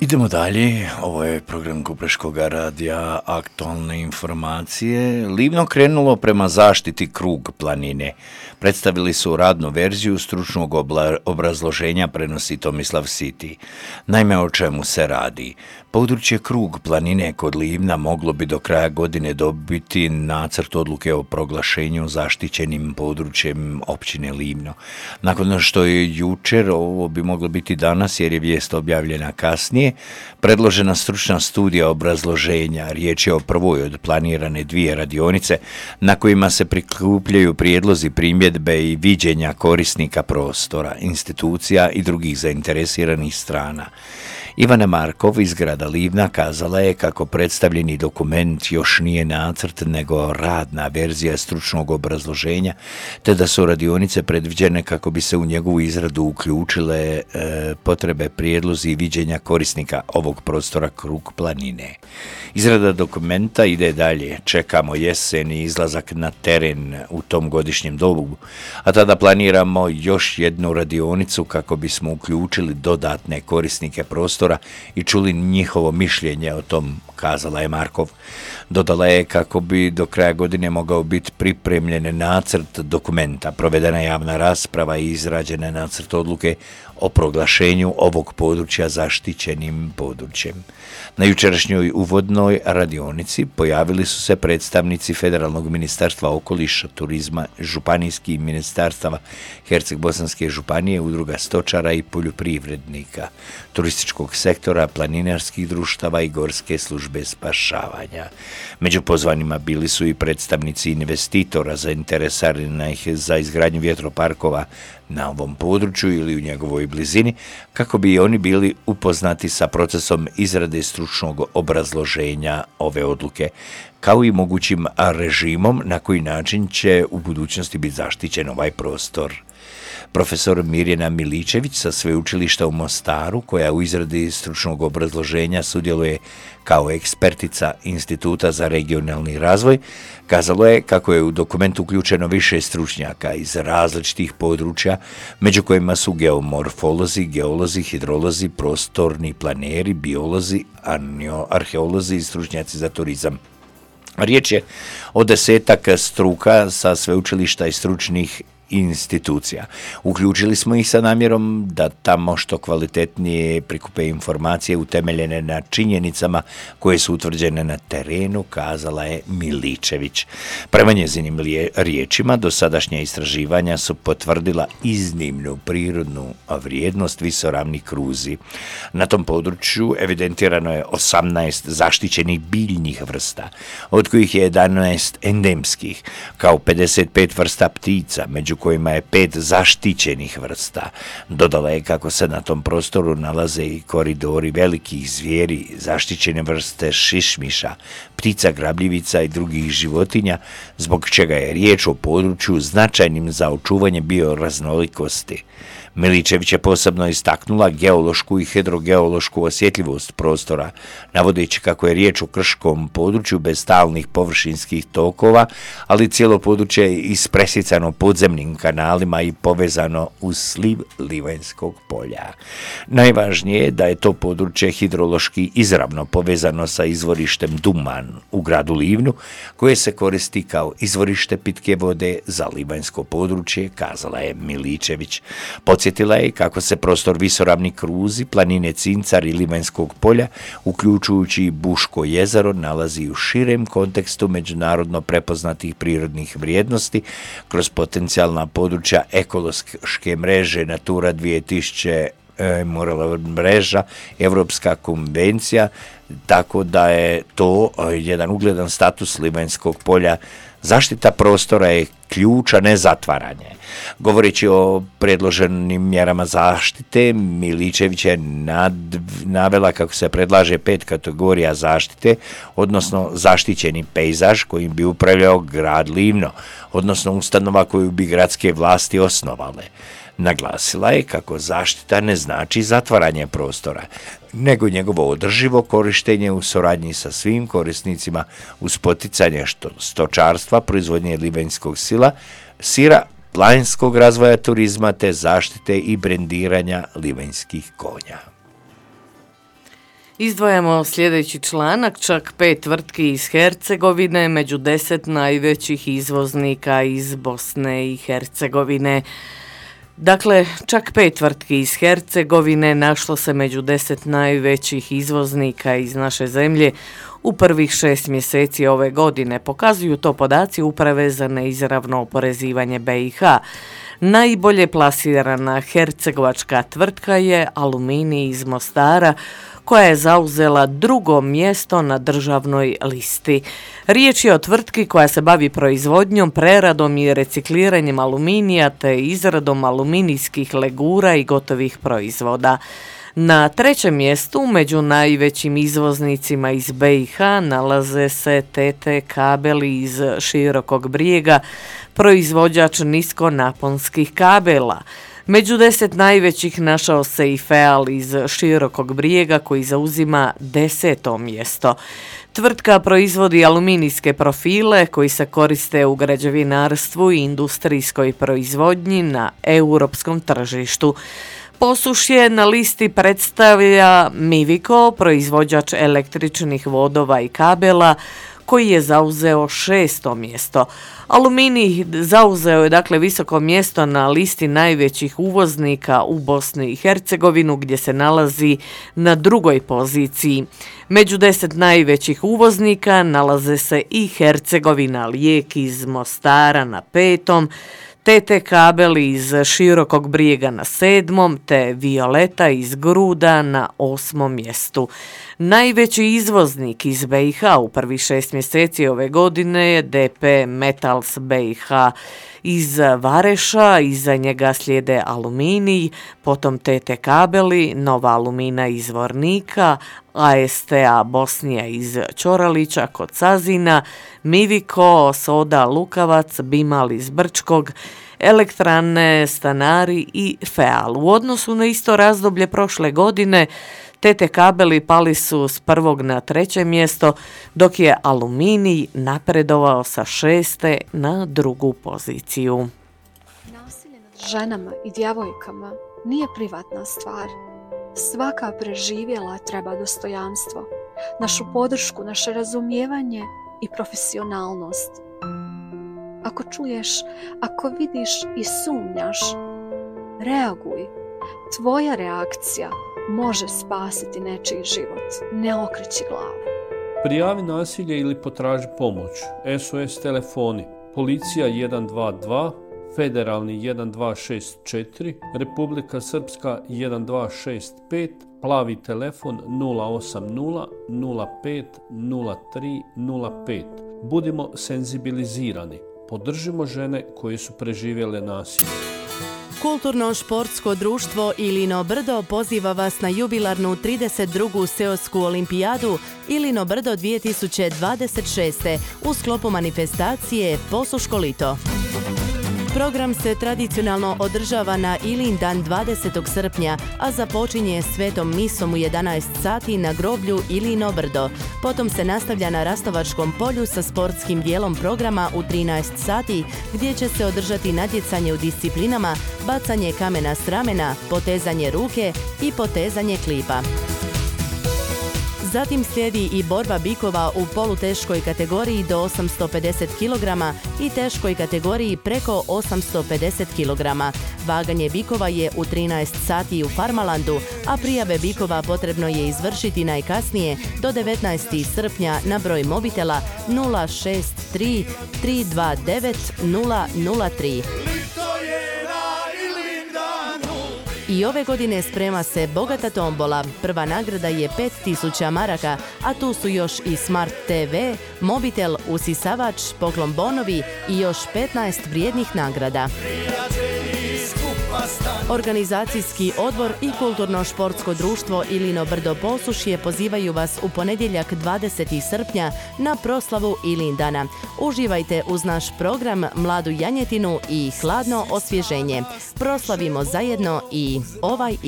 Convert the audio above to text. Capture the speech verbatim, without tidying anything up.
Idemo dalje, ovo je program Kupreškog radija, aktualne informacije. Livno krenulo prema zaštiti Krug planine. Predstavili su radnu verziju stručnog obla- obrazloženja, prenosi Tomislav Siti. Naime, o čemu se radi? Područje Krug planine kod Livna moglo bi do kraja godine dobiti nacrt odluke o proglašenju zaštićenim područjem općine Livno. Nakon što je jučer, ovo bi moglo biti danas jer je vijest objavljena kasnije, predložena stručna studija obrazloženja. Riječ je o prvoj od planirane dvije radionice na kojima se prikupljaju prijedlozi, primjedbe i viđenja korisnika prostora, institucija i drugih zainteresiranih strana. Ivana Markov iz grada Livna kazala je kako predstavljeni dokument još nije nacrt nego radna verzija stručnog obrazloženja, te da su radionice predviđene kako bi se u njegovu izradu uključile e, potrebe, prijedlozi i viđenja korisnika ovog prostora Krug planine. Izrada dokumenta ide dalje, čekamo jesen i izlazak na teren u tom godišnjem dobu, a tada planiramo još jednu radionicu kako bismo uključili dodatne korisnike prostora i čuli njihovo mišljenje o tom, kazala je Markov. Dodala je kako bi do kraja godine mogao biti pripremljen nacrt dokumenta, provedena javna rasprava i izrađena nacrt odluke o proglašenju ovog područja zaštićenim područjem. Na jučerašnjoj uvodnoj radionici pojavili su se predstavnici Federalnog ministarstva okoliša, turizma, županijskih ministarstava Herceg-Bosanske županije, udruga stočara i poljoprivrednika, turističkog sektora, planinarskih društava i gorske službe spašavanja. Među pozvanima bili su i predstavnici investitora zainteresiranih za izgradnju vjetroparkova na ovom području ili u njegovoj blizini, kako bi oni bili upoznati sa procesom izrade stručnog obrazloženja ove odluke, kao i mogućim režimom na koji način će u budućnosti biti zaštićen ovaj prostor. Profesor Mirjana Miličević sa Sveučilišta u Mostaru, koja u izradi stručnog obrazloženja sudjeluje kao ekspertica Instituta za regionalni razvoj, kazalo je kako je u dokumentu uključeno više stručnjaka iz različitih područja, među kojima su geomorfolozi, geolozi, hidrolozi, prostorni planeri, biolozi, arheolozi i stručnjaci za turizam. Riječ je o desetak struka sa sveučilišta i stručnih institucija. Uključili smo ih sa namjerom da tamo što kvalitetnije prikupe informacije utemeljene na činjenicama koje su utvrđene na terenu, kazala je Miličević. Prema njezinim riječima, dosadašnja istraživanja su potvrdila iznimnu prirodnu vrijednost visoravni kruzi. Na tom području evidentirano je osamnaest zaštićenih biljnih vrsta, od kojih je jedanaest endemskih, kao pedeset pet vrsta ptica, među kojima je pet zaštićenih vrsta. Dodala je kako se na tom prostoru nalaze i koridori velikih zvijeri, zaštićene vrste šišmiša, ptica grabljivica i drugih životinja, zbog čega je riječ o području značajnim za očuvanje bioraznolikosti. Miličević je posebno istaknula geološku i hidrogeološku osjetljivost prostora, navodeći kako je riječ o krškom području bez stalnih površinskih tokova, ali cijelo područje je ispresicano podzemnim kanalima i povezano uz sliv Livanjskog polja. Najvažnije je da je to područje hidrološki izravno povezano sa izvorištem Duman u gradu Livnu, koje se koristi kao izvorište pitke vode za livanjsko područje, kazala je Miličević. Podsjetila je kako se prostor visoravni kruzi, planine Cincar i Livanjskog polja, uključujući i Buško jezero, nalazi u širem kontekstu međunarodno prepoznatih prirodnih vrijednosti kroz potencijalna područja ekološke mreže Natura dvije tisuće morala mreža, Evropska konvencija, tako da je to jedan ugledan status Livanjskog polja. Zaštita prostora je ključ, a ne zatvaranje. Govoreći o predloženim mjerama zaštite, Miličević je nad, navela kako se predlaže pet kategorija zaštite, odnosno zaštićeni pejzaž kojim bi upravljao grad Livno, odnosno ustanova koju bi gradske vlasti osnovale. Naglasila je kako zaštita ne znači zatvaranje prostora, nego njegovo održivo korištenje u suradnji sa svim korisnicima uz poticanje što stočarstva, proizvodnje livanjskog sila, sira, planinskog razvoja turizma te zaštite i brendiranja livanjskih konja. Izdvajamo sljedeći članak, čak pet tvrtki iz Hercegovine među deset najvećih izvoznika iz Bosne i Hercegovine. Dakle, čak pet tvrtki iz Hercegovine našlo se među deset najvećih izvoznika iz naše zemlje u prvih šest mjeseci ove godine. Pokazuju to podaci Uprave za neizravno oporezivanje B i H. Najbolje plasirana hercegovačka tvrtka je Aluminij iz Mostara, koja je zauzela drugo mjesto na državnoj listi. Riječ je o tvrtki koja se bavi proizvodnjom, preradom i recikliranjem aluminija te izradom aluminijskih legura i gotovih proizvoda. Na trećem mjestu među najvećim izvoznicima iz B i H nalaze se T T kabeli iz Širokog Brijega, proizvođač niskonaponskih kabela. Među deset najvećih našao se i Feal iz Širokog Brijega koji zauzima deseto mjesto. Tvrtka proizvodi aluminijske profile koji se koriste u građevinarstvu i industrijskoj proizvodnji na europskom tržištu. Posušje na listi predstavlja Miviko, proizvođač električnih vodova i kabela, koji je zauzeo šesto mjesto. Aluminij zauzeo je dakle visoko mjesto na listi najvećih uvoznika u Bosni i Hercegovinu gdje se nalazi na drugoj poziciji. Među deset najvećih uvoznika nalaze se i Hercegovina Lijek iz Mostara na petom, T T kabeli iz Širokog Brijega na sedmom, te Violeta iz Gruda na osmom mjestu. Najveći izvoznik iz B i H u prvih šest mjeseci ove godine je D P Metals B i H iz Vareša, iza njega slijede Aluminij, potom T T kabeli, Nova Alumina iz Vornika, A S T A Bosnija iz Ćoralića kod Sazina, Miviko, Soda Lukavac, Bimal iz Brčkog, Elektrane Stanari i Feal. U odnosu na isto razdoblje prošle godine T T kabeli pali su s prvog na treće mjesto, dok je Aluminij napredovao sa šeste na drugu poziciju. Nasilje nad ženama i djevojkama nije privatna stvar. Svaka preživjela treba dostojanstvo, našu podršku, naše razumijevanje i profesionalnost. Ako čuješ, ako vidiš i sumnjaš, reaguj. Tvoja reakcija može spasiti nečiji život. Ne okreći glavu. Prijavi nasilje ili potraži pomoć. S O S telefoni. Policija jedan dva dva, Federalni jedan dva šest četiri, Republika Srpska jedan dva šest pet, plavi telefon nula osam nula nula pet nula tri nula pet. Budimo senzibilizirani. Podržimo žene koje su preživjele nasilje. Kulturno-športsko društvo Ilino Brdo poziva vas na jubilarnu trideset drugu seosku olimpijadu Ilino Brdo dvije tisuće dvadeset šeste u sklopu manifestacije Posuško lito. Program se tradicionalno održava na Ilin dan dvadesetog srpnja, a započinje svetom misom u jedanaest sati na groblju Ilino Brdo. Potom se nastavlja na Rastovačkom polju sa sportskim dijelom programa u trinaest sati, gdje će se održati natjecanje u disciplinama bacanje kamena s ramena, potezanje ruke i potezanje klipa. Zatim slijedi i borba bikova u poluteškoj kategoriji do osamsto pedeset kilograma i teškoj kategoriji preko osamsto pedeset kilograma. Vaganje bikova je u trinaest sati u Farmalandu, a prijave bikova potrebno je izvršiti najkasnije do devetnaestog srpnja na broj mobitela nula šest tri tri dva devet nula nula tri. I ove godine sprema se bogata tombola. Prva nagrada je pet tisuća maraka, a tu su još i Smart T V, mobitel, usisavač, poklon bonovi i još petnaest vrijednih nagrada. Organizacijski odbor i kulturno-športsko društvo Ilino Brdo Posušje pozivaju vas u ponedjeljak dvadesetog srpnja na proslavu Ilindana. Uživajte uz naš program Mladu janjetinu i hladno osvježenje. Proslavimo zajedno i ovaj